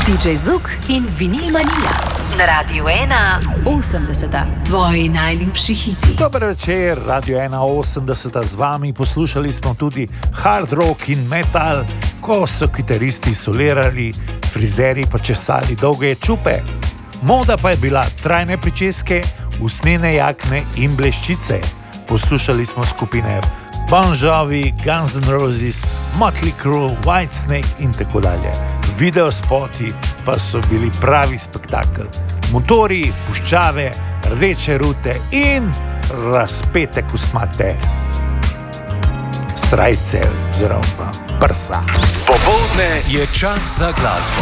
DJ Zuk in Vinyl Mania. Na Radiu 1 80. Tvoji najljubši hiti. Dober večer, Radio 180 z vami. Poslušali smo tudi hard rock in metal, ko so kitaristi solirali, frizeri pa česali dolge čupe. Moda pa je bila trajne pričeske, usnjene jakne in bleščice. Poslušali smo skupine Bon Jovi, Guns N' Roses, Motley Crue, Whitesnake in tako dalje. Videospoti pa so bili pravi spektakel. Motori, puščave, rdeče rute in razpete kosmate srajce oziroma prsa. Popoldne je čas za glasbo.